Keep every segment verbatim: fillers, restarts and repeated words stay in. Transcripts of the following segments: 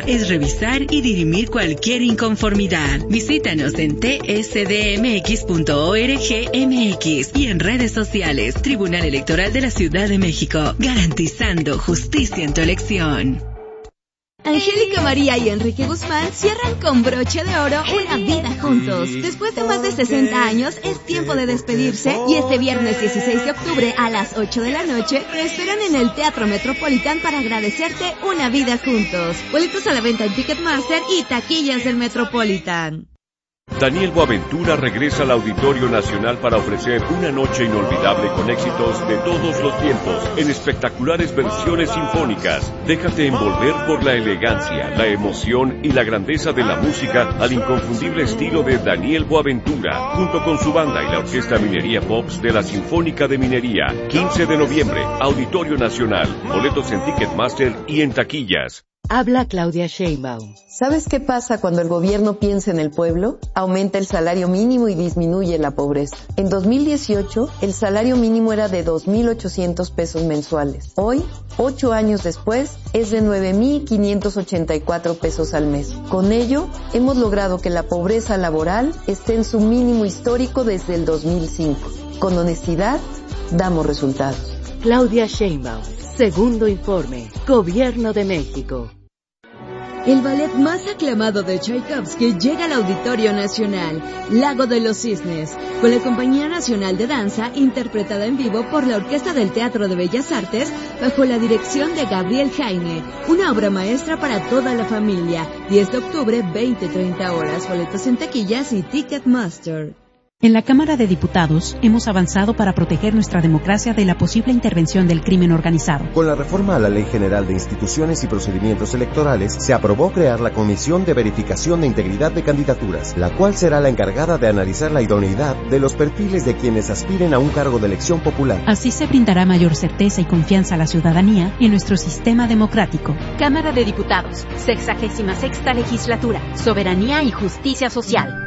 es revisar y dirimir cualquier inconformidad. Visítanos en t s d m x punto org m x y en redes sociales. Tribunal Electoral de la Ciudad de México, garantizando justicia en tu elección. Angélica María y Enrique Guzmán cierran con broche de oro una vida juntos. Después de más de sesenta años, es tiempo de despedirse y este viernes dieciséis de octubre a las ocho de la noche te esperan en el Teatro Metropolitan para agradecerte una vida juntos. Boletos a la venta en Ticketmaster y taquillas del Metropolitan. Daniel Boaventura regresa al Auditorio Nacional para ofrecer una noche inolvidable con éxitos de todos los tiempos, en espectaculares versiones sinfónicas. Déjate envolver por la elegancia, la emoción y la grandeza de la música al inconfundible estilo de Daniel Boaventura, junto con su banda y la Orquesta Minería Pops de la Sinfónica de Minería. quince de noviembre, Auditorio Nacional. Boletos en Ticketmaster y en taquillas. Habla Claudia Sheinbaum. ¿Sabes qué pasa cuando el gobierno piensa en el pueblo? Aumenta el salario mínimo y disminuye la pobreza. En dos mil dieciocho, el salario mínimo era de dos mil ochocientos pesos mensuales. Hoy, ocho años después, es de nueve mil quinientos ochenta y cuatro pesos al mes. Con ello, hemos logrado que la pobreza laboral esté en su mínimo histórico desde el dos mil cinco. Con honestidad, damos resultados. Claudia Sheinbaum. Segundo informe. Gobierno de México. El ballet más aclamado de Tchaikovsky llega al Auditorio Nacional, Lago de los Cisnes, con la Compañía Nacional de Danza, interpretada en vivo por la Orquesta del Teatro de Bellas Artes, bajo la dirección de Gabriel Jaime, una obra maestra para toda la familia. diez de octubre, veinte treinta horas, boletos en taquillas y Ticketmaster. En la Cámara de Diputados hemos avanzado para proteger nuestra democracia de la posible intervención del crimen organizado. Con la reforma a la Ley General de Instituciones y Procedimientos Electorales, se aprobó crear la Comisión de Verificación de Integridad de Candidaturas, la cual será la encargada de analizar la idoneidad de los perfiles de quienes aspiren a un cargo de elección popular. Así se brindará mayor certeza y confianza a la ciudadanía en nuestro sistema democrático. Cámara de Diputados, sexagésima sexta legislatura, soberanía y justicia social.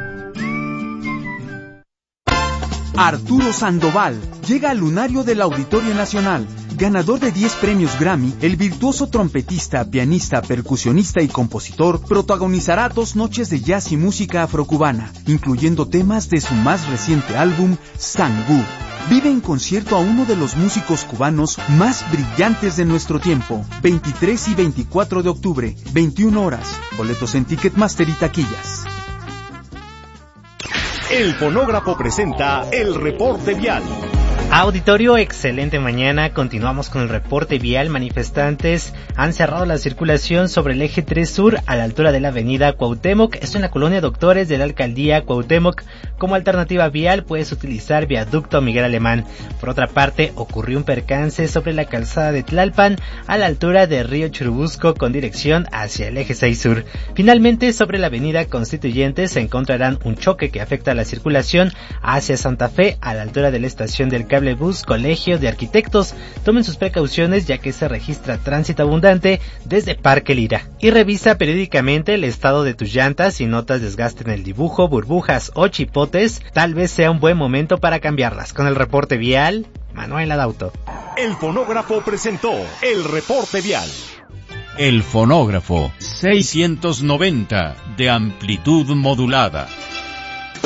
Arturo Sandoval llega al lunario del Auditorio Nacional. Ganador de diez premios Grammy, el virtuoso trompetista, pianista, percusionista y compositor protagonizará dos noches de jazz y música afrocubana, incluyendo temas de su más reciente álbum, Sangú. Vive en concierto a uno de los músicos cubanos más brillantes de nuestro tiempo. veintitrés y veinticuatro de octubre, veintiuna horas. Boletos en Ticketmaster y taquillas. El Fonógrafo presenta el reporte vial. Auditorio, excelente mañana. Continuamos con el reporte vial. Manifestantes han cerrado la circulación sobre el eje tres Sur a la altura de la avenida Cuauhtémoc. Esto en la colonia Doctores de la alcaldía Cuauhtémoc. Como alternativa vial puedes utilizar viaducto Miguel Alemán. Por otra parte, ocurrió un percance sobre la calzada de Tlalpan a la altura de Río Churubusco con dirección hacia el eje seis Sur. Finalmente, sobre la avenida Constituyentes se encontrarán un choque que afecta a la circulación hacia Santa Fe a la altura de la estación del cable Bus Colegio de Arquitectos. Tomen sus precauciones ya que se registra tránsito abundante desde Parque Lira. Y revisa periódicamente el estado de tus llantas. Si notas desgaste en el dibujo, burbujas o chipotes, tal vez sea un buen momento para cambiarlas. Con el reporte vial, Manuel Adauto. El Fonógrafo presentó el reporte vial. El Fonógrafo seiscientos noventa de amplitud modulada.